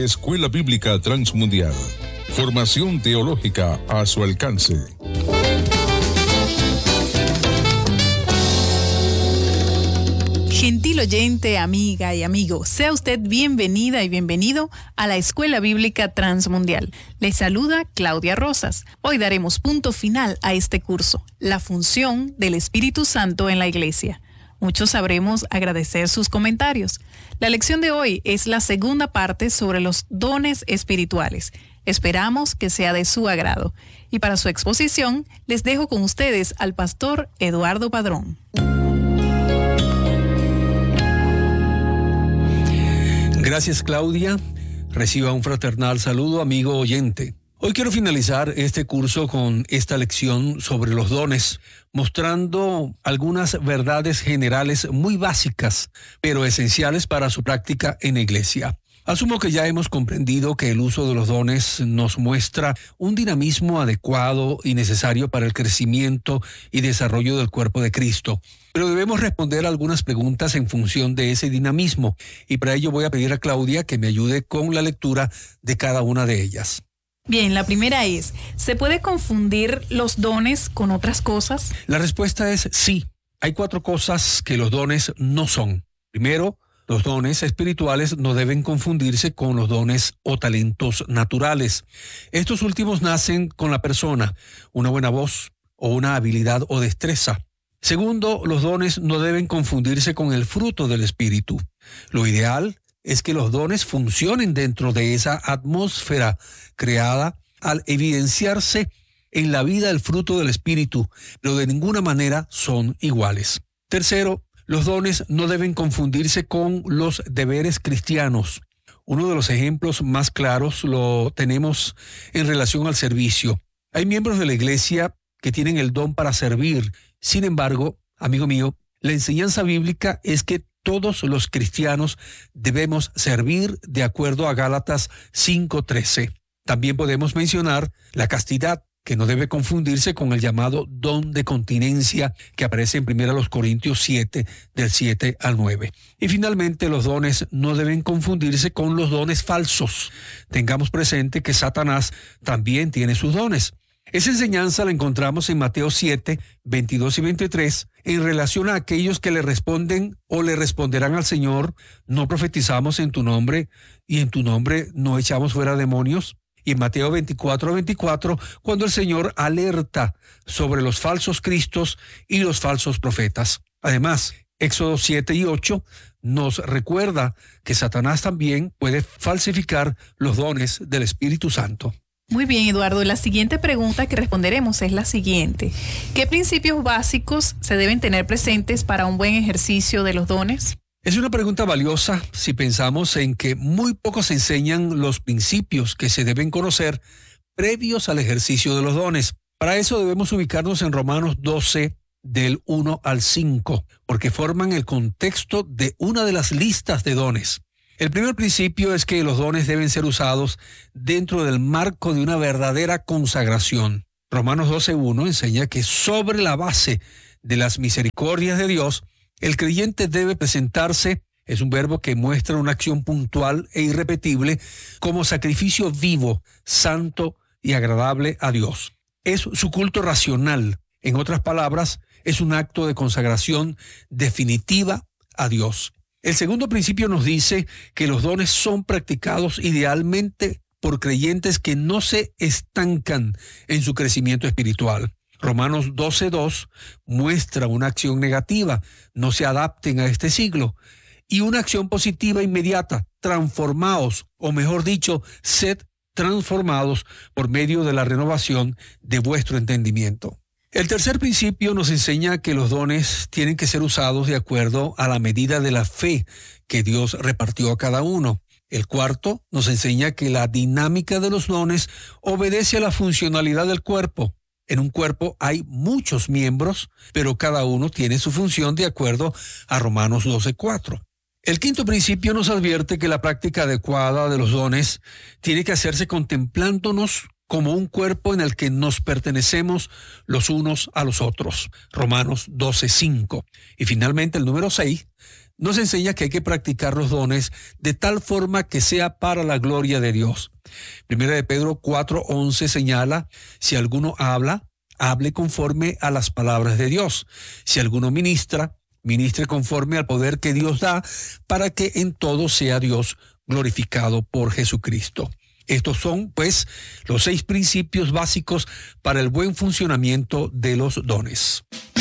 Escuela Bíblica Transmundial. Formación teológica a su alcance. Gentil oyente, amiga y amigo, sea usted bienvenida y bienvenido a la Escuela Bíblica Transmundial. Les saluda Claudia Rosas. Hoy daremos punto final a este curso, la función del Espíritu Santo en la Iglesia. Muchos sabremos agradecer sus comentarios. La lección de hoy es la segunda parte sobre los dones espirituales. Esperamos que sea de su agrado. Y para su exposición, les dejo con ustedes al pastor Eduardo Padrón. Gracias, Claudia. Reciba un fraternal saludo, amigo oyente. Hoy quiero finalizar este curso con esta lección sobre los dones, mostrando algunas verdades generales muy básicas, pero esenciales para su práctica en la iglesia. Asumo que ya hemos comprendido que el uso de los dones nos muestra un dinamismo adecuado y necesario para el crecimiento y desarrollo del cuerpo de Cristo. Pero debemos responder algunas preguntas en función de ese dinamismo, y para ello voy a pedir a Claudia que me ayude con la lectura de cada una de ellas. Bien, la primera es, ¿se puede confundir los dones con otras cosas? La respuesta es sí. Hay 4 cosas que los dones no son. Primero, los dones espirituales no deben confundirse con los dones o talentos naturales. Estos últimos nacen con la persona, una buena voz o una habilidad o destreza. Segundo, los dones no deben confundirse con el fruto del Espíritu. Lo ideal es que los dones funcionen dentro de esa atmósfera creada al evidenciarse en la vida el fruto del Espíritu, pero de ninguna manera son iguales. Tercero, los dones no deben confundirse con los deberes cristianos. Uno de los ejemplos más claros lo tenemos en relación al servicio. Hay miembros de la iglesia que tienen el don para servir. Sin embargo, amigo mío, la enseñanza bíblica es que todos los cristianos debemos servir de acuerdo a Gálatas 5:13. También podemos mencionar la castidad, que no debe confundirse con el llamado don de continencia que aparece en 1 Corintios 7, del 7 al 9. Y finalmente, los dones no deben confundirse con los dones falsos. Tengamos presente que Satanás también tiene sus dones. Esa enseñanza la encontramos en Mateo 7, 22 y 23, en relación a aquellos que le responden o le responderán al Señor: ¿no profetizamos en tu nombre y en tu nombre no echamos fuera demonios? Y en Mateo 24, 24, cuando el Señor alerta sobre los falsos cristos y los falsos profetas. Además, Éxodo 7 y 8 nos recuerda que Satanás también puede falsificar los dones del Espíritu Santo. Muy bien, Eduardo. La siguiente pregunta que responderemos es la siguiente. ¿Qué principios básicos se deben tener presentes para un buen ejercicio de los dones? Es una pregunta valiosa si pensamos en que muy pocos enseñan los principios que se deben conocer previos al ejercicio de los dones. Para eso debemos ubicarnos en Romanos 12, del 1 al 5, porque forman el contexto de una de las listas de dones. El primer principio es que los dones deben ser usados dentro del marco de una verdadera consagración. Romanos 12:1 enseña que sobre la base de las misericordias de Dios, el creyente debe presentarse, es un verbo que muestra una acción puntual e irrepetible, como sacrificio vivo, santo y agradable a Dios. Es su culto racional. En otras palabras, es un acto de consagración definitiva a Dios. El segundo principio nos dice que los dones son practicados idealmente por creyentes que no se estancan en su crecimiento espiritual. Romanos 12:2 muestra una acción negativa: no se adapten a este siglo, y una acción positiva inmediata: transformaos, o mejor dicho, sed transformados por medio de la renovación de vuestro entendimiento. El tercer principio nos enseña que los dones tienen que ser usados de acuerdo a la medida de la fe que Dios repartió a cada uno. El cuarto nos enseña que la dinámica de los dones obedece a la funcionalidad del cuerpo. En un cuerpo hay muchos miembros, pero cada uno tiene su función de acuerdo a Romanos 12:4. El quinto principio nos advierte que la práctica adecuada de los dones tiene que hacerse contemplándonos como un cuerpo en el que nos pertenecemos los unos a los otros. Romanos 12:5. Y finalmente el número 6 nos enseña que hay que practicar los dones de tal forma que sea para la gloria de Dios. Primera de Pedro 4:11 señala, si alguno habla, hable conforme a las palabras de Dios. Si alguno ministra, ministre conforme al poder que Dios da, para que en todo sea Dios glorificado por Jesucristo. Estos son, pues, los 6 principios básicos para el buen funcionamiento de los dones.